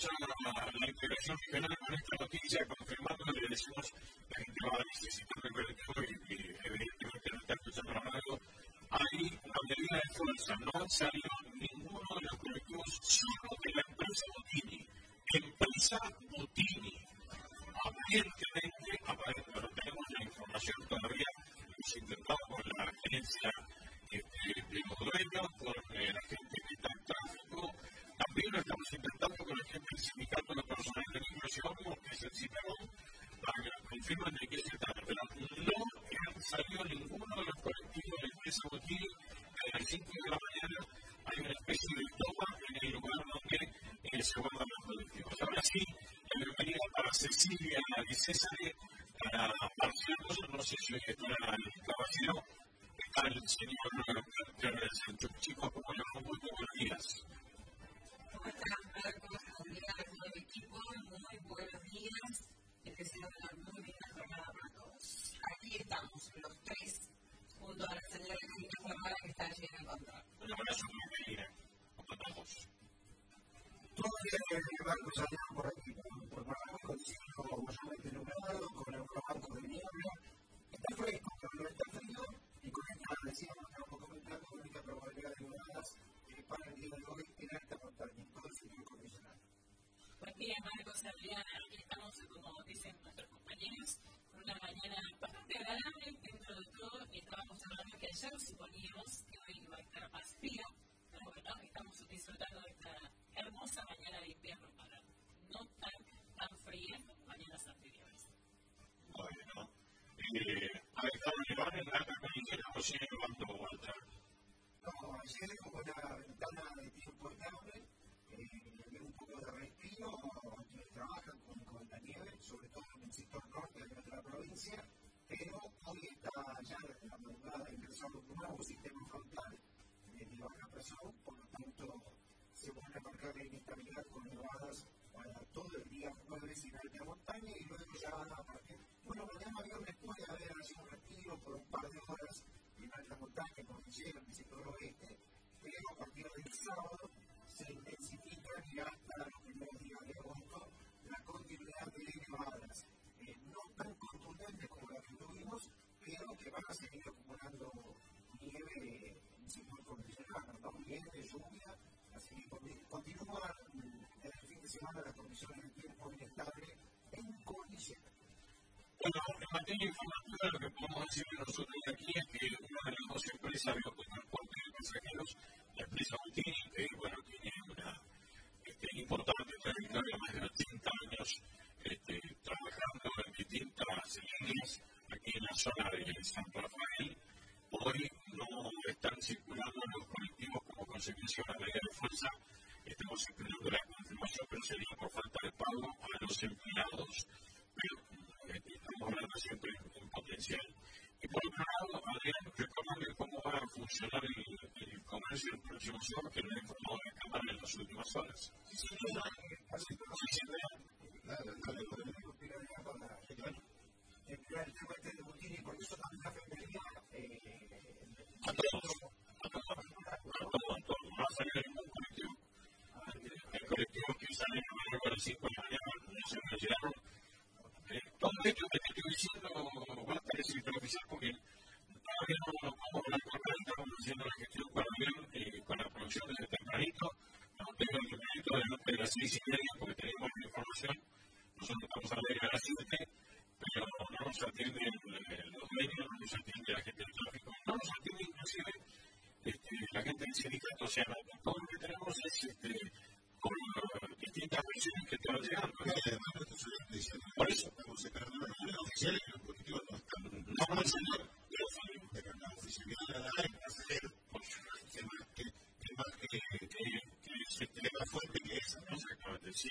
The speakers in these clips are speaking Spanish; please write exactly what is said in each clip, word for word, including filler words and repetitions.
a la integración regional con esta noticia, confirmando que le decimos la gente va necesitando el colectivo y, y evidentemente no está escuchando la radio. Hay una medida de fuerza, no han salido ninguno de los colectivos, solo de la empresa Botini. Empresa Botini. Aparentemente, aparentemente, no tenemos la información todavía, hemos intentado con la agencia este, de los dueños, con eh, la gente que está en tráfico, también lo estamos intentando con la gente del sindicato de personal de inclusión, que es el CIPERON, para que nos confirmen de qué se trata, pero no han salido ninguno de los colectivos de la empresa Botini. A las cinco de la mañana hay una especie de toma en el lugar donde eh, se guardan los colectivos. Ahora sí, la bienvenida para Cecilia y César, para Marcelo, no sé si está el caballero, está el señor Sancho. Chicos, ¿cómo le va? Muy buenos días. ¿Cómo están, Marcos? Julián, todo el equipo, muy buenos días. Que sea una muy linda jornada para todos. Aquí estamos, los tres, junto a la señora Cristina Ferrara, que está allí en el control. Un abrazo muy bien, ¿cómo estamos? Todo bien, Marcos, salimos por aquí, por Paraguay, con cielo mayormente nublado, con algunos bancos de niebla. Está fresco, pero no está frío, y con esta, decíamos, que vamos a comentar con única probabilidad de nevadas eh, para el día de hoy en alta montaña, en todo el sitio condicional. Buen día, Marcos, Adriana. Aquí estamos, como dicen nuestros compañeros, con una mañana bastante agradable dentro de todo. Estábamos hablando que ayer suponíamos que hoy iba a estar más frío, pero bueno, estamos disfrutando de esta hermosa mañana de invierno para no tan, tan fría como mañanas anteriores. Bueno, eh, ha estado llevando en alta condición o sigue llevando vuelta. No, ayer hubo una ventana de tiempo estable, eh, un poco de respiro, quienes trabajan con, con la nieve, sobre todo en el sector norte de nuestra provincia, pero hoy está ya desde la madrugada ingresando un nuevo sistema frontal de, de baja presión, por lo tanto se vuelve a marcar la inestabilidad con nevadas para todo el día jueves en alta montaña y luego ya a partir, bueno, mañana viernes puede haber así un retiro por un par de horas en alta montaña, cordillera, en el sector oeste, pero a partir del sábado se intensifican y hasta los primeros días de agosto la continuidad de nevadas, eh, no tan contundentes como las que tuvimos, pero que van a seguir acumulando nieve en sector condicional, ¿no? Nieve, lluvia, así que continúan desde el fin de semana las condiciones del tiempo inestable en cordillera. Bueno, en materia informativa lo que podemos decir nosotros aquí es que una de las dos empresas de transporte de pasajeros, la empresa Botini, que bueno, tiene una este, importante trayectoria, más de ochenta años este, trabajando en distintas líneas aquí en la zona de San Rafael, hoy no están circulando los colectivos como consecuencia de la medida de fuerza. Estamos esperando la confirmación, pero sería por falta de pago a los empleados. Pero este, estamos hablando siempre en potencial. Y por otro lado, Adrián, recuerden cómo va a funcionar el, el comercio el próximo sábado, que lo ha informado la Cámara en las últimas horas. Sí, sí, sí, así que sí, sí, el tema este de Botini, porque eso también afectaría a todos, a todos, a todos, a todos. No va a salir ningún colectivo. Hay colectivos que salen a las cinco de la mañana, no se me llegaron. Todo esto que te estoy diciendo va a estar escrito oficial porque todavía no nos vamos a recordar, estamos haciendo la gestión para bien eh, con la producción desde tempranito. No tengo el tempranito delante de las seis y media porque tenemos la información. Nosotros estamos a leer a las siete, pero no nos atienden los medios, no nos atiende la gente del tráfico, no nos atiende inclusive este, la gente del sindicato. O sea, todo lo que tenemos es este, con distintas versiones que te van llegando. Por eso, estamos sacando la manera oficial y los políticos no están. No van a salir. Pero la oficialidad la hay que hacer, por supuesto, que es más que se tiene más fuerte que esa, ¿no? Exactamente, sí.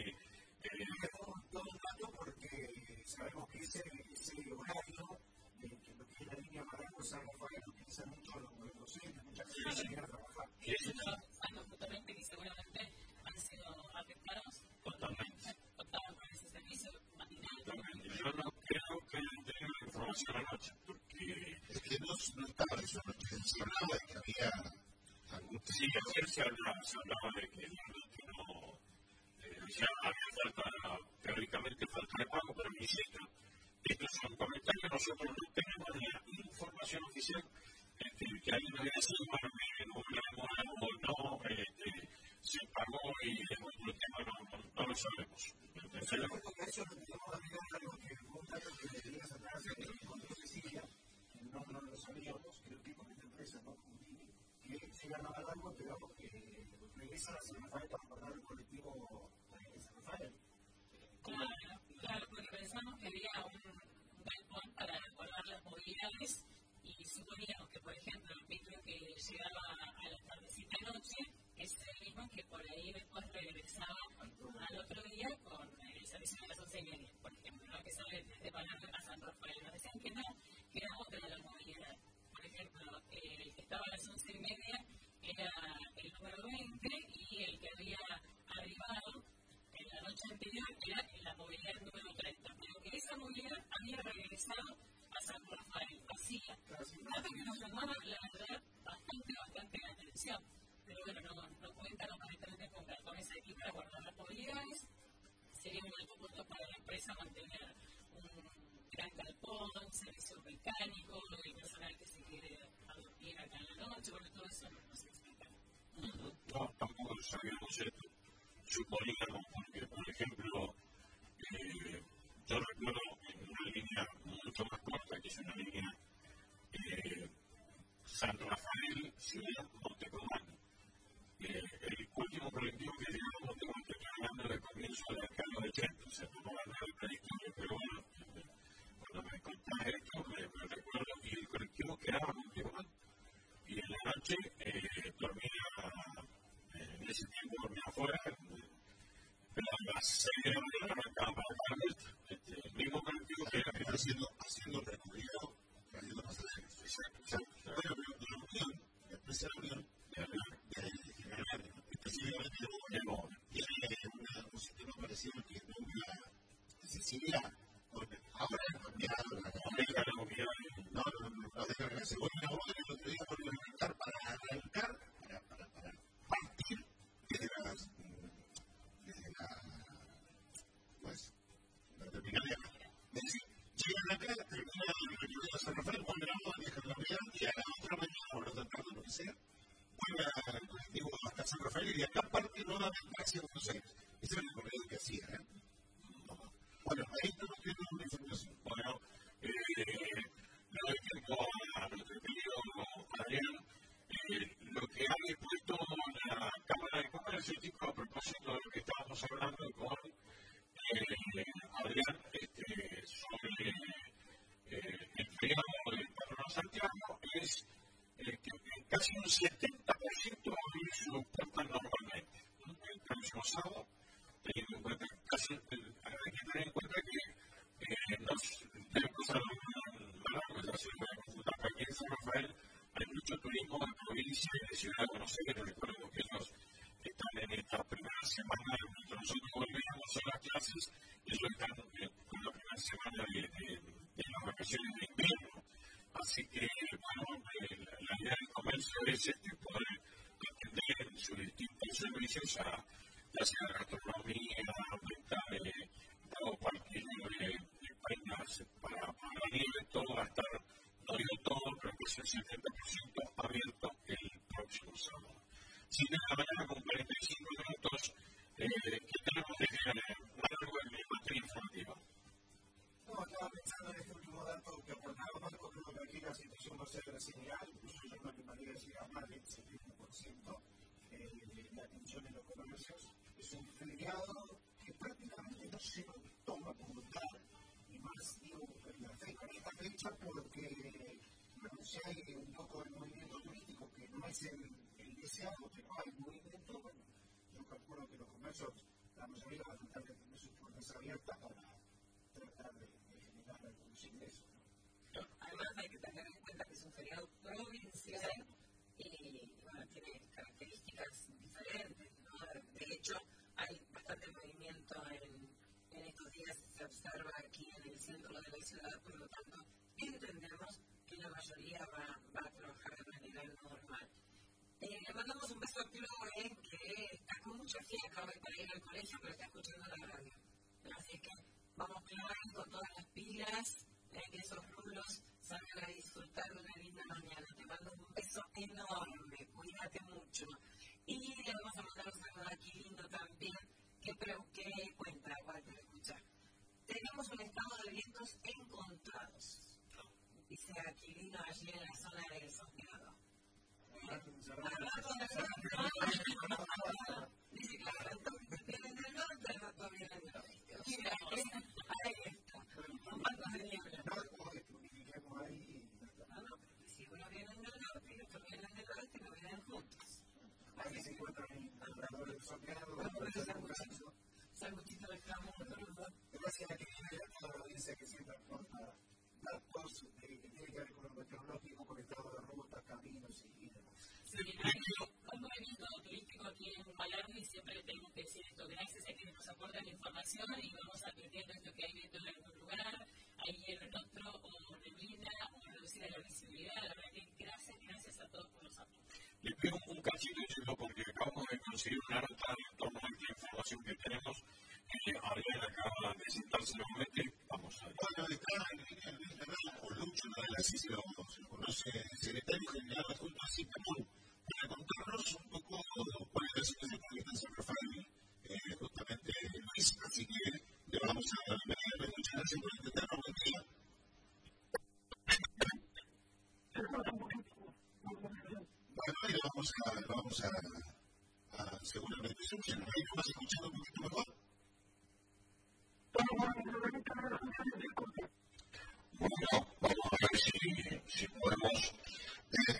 Todo un dato porque sabemos que ese, ese horario de que lo que es la línea Marango San Rafael utiliza mucho los docentes, muchas personas que vienen a trabajar. Y eso es algo justamente que seguramente han sido afectados. Totalmente. Contaban con ese servicio matinal. Totalmente. Yo no creo que hayan tenido la información anoche, porque es que no, no estaba eso, no se hablaba de que había algún. Sí, ayer se hablaba, se hablaba de que el no. decía, había falta, teóricamente falta de pago, pero insisto, estos son comentarios, nosotros no tenemos la información oficial este, que alguien nos diga, sí, bueno, no o no, este, se pagó y el otro tema no, no, no lo sabemos. Entonces, pero porque eso lo tenemos que agregar algo que fue un dato que le días atrás encontró Cecilia, que no, no lo sabíamos, creo que con esta empresa, ¿no? Que se ganaba algo, pero que regresa a San Rafael para pagar el colectivo de San Rafael. Claro, claro, porque pensamos que había un galpón para guardar las movilidades y suponíamos que, por ejemplo, el metro que llegaba a la tardecita noche es el mismo que por ahí después regresaba al otro día con el servicio de las once y media, por ejemplo, ¿no? Que sale desde Palermo a San Rafael. Nos decían que no, que era otra de la movilidad. Por ejemplo, el que estaba a las once y media era el número veinte y el que había arribado en la noche anterior era la movilidad número treinta, pero que esa movilidad había regresado a San Rafael vacía. Nada que nos llamaba, la verdad, bastante, bastante la atención. Pero bueno, no, no cuentan aparentemente con cartones aquí para guardar las movilidades. Sería un alto costo para la empresa mantener un gran galpón, un servicio mecánico, el personal que se quiere a dormir acá en la noche, bueno, todo eso no nos explica. no, tampoco lo sabíamos esto. Suponíamos, porque, por ejemplo, eh, yo recuerdo en una línea mucho más corta, que es una línea eh, San Rafael, Ciudad Montecomán. Eh, el último colectivo que llegó a Montecomán, que estoy hablando del comienzo de la década del ochenta, o sea, no va a hablar de la historia, pero bueno, cuando me contás esto, me, me recuerdo, y el colectivo quedaba en Montecomán. Y en la noche eh, dormía, eh, en ese tiempo dormía afuera, pero a las seis de la mañana arrancaba para acá, este, el mismo colectivo que era haciendo, haciendo recorrido, trayendo pasajeros. Exacto, exacto. Bueno, pero de la Unión, la empresa de la Unión, específicamente de Móvil, tiene un sistema parecido que no la Cecilia, ahora ha cambiado la unidad. No, no, no, no, deja se vuelve a Móvil el otro día por arrancar, para arrancar, para, para, para partir desde las, desde la, pues, la terminal de acá. Es decir, llegan acá, terminan el recorrido de San Rafael, vuelven a Móvil, dejan la unidad y a la otra mañana, o la otra tarde, lo que sea, vuelve al colectivo hasta San Rafael y de acá parte nuevamente hacia Buenos Aires. Ese era el recorrido que hacía, ¿eh? Bueno, ahí estamos viendo una información. Bueno, eh, lo del tiempo a nuestro querido Adrián, eh, lo que ha dispuesto la Cámara de Comercio, chico, a propósito de lo que estábamos hablando con eh, Adrián este, sobre eh, el feriado del Patrono Santiago, es eh, que casi un setenta por ciento va a abrir sus puertas normalmente. ¿No? El próximo sábado, teniendo en cuenta casi, eh, hay que tener en cuenta que eh, nos deben pasar una cosa, voy a consultar que aquí en San Rafael hay mucho turismo de provincia y de Ciudad de Buenos Aires. Recuerdo que ellos están en esta primera semana, mientras nosotros volvíamos a las clases, ellos están eh, con la primera semana de, de, de las vacaciones de invierno. Así que, bueno, eh, la, la idea del comercio es este, poder atender en sus distintos servicios a ya sea gastronomía, venta de ropa, alquiler de, de prendas para, para la nieve, todo va a estar, no digo todo, pero que es el setenta por ciento abierto el próximo sábado. siete de la mañana con cuarenta y cinco minutos, eh, ¿qué tenemos de algo en materia informativa? No, estaba pensando en este último dato que aportaba Marco, creo que aquí la situación va a ser similar, incluso yo no me imaginaría llegar a más del setenta por ciento eh, de la atención en los comercios. Es un feriado que prácticamente no se lo toma como tal, y más digo en la fe con esta fecha porque bueno, si hay un poco de movimiento turístico que no es el, el deseado, pero hay movimiento, bueno, yo calculo que los comercios, la mayoría van a tratar de tener sus puertas abiertas para tratar de, de generar algunos ingresos. ¿No? Además hay que tener en cuenta que es un feriado provincial y bueno, tiene características diferentes, ¿no? De hecho, hay bastante movimiento en, en estos días, se observa aquí en el centro de la ciudad, por lo tanto, entendemos que la mayoría va, va a trabajar de manera normal. Eh, le mandamos un beso a Chloe, que está con mucha fiaca hoy para ir al colegio, pero está escuchando para Quirino allí en la zona del Soñado. Dice, claro, entonces vienen del norte, el rato vienen del oeste. O sea, ahí está, con bancos de niebla. No, no, porque si uno viene del norte y otro viene del oeste, no vienen juntos. Ahí se encuentran en alrededor del Soñado, sanguchito de jamón, gracias a que viene a toda la audiencia que siempre aporta datos que tienen que ver con lo meteorológico, con el estado de rutas, caminos y demás. Sí, hay un movimiento turístico aquí en Palermo y siempre tengo que decir esto, gracias a quienes nos aportan información y vamos advirtiendo esto que hay viento en algún lugar, hay hielo en otro, o neblina, o reducida la visibilidad. La verdad que gracias, gracias a todos por los aportes. Le pido un cachito, chico, porque acabamos de conseguir una nota en torno a esta información que tenemos. Eh, Ariel acaba de sentarse nuevamente. Vamos a ver. Bueno, está en el canal con Lucho, una de las islas, se conoce el secretario general adjunto de Cicamón, para contarnos un poco cuál es la situación que está en San Rafael, eh, justamente Luis. Así que le vamos a dar la bienvenida. Muchas gracias por intentarnos. Buen día. Bueno, y lo vamos a, lo vamos a, a seguramente solucionar. ¿Ahí nos vas escuchando un poquito mejor? Bueno, vamos a ver si, si podemos eh,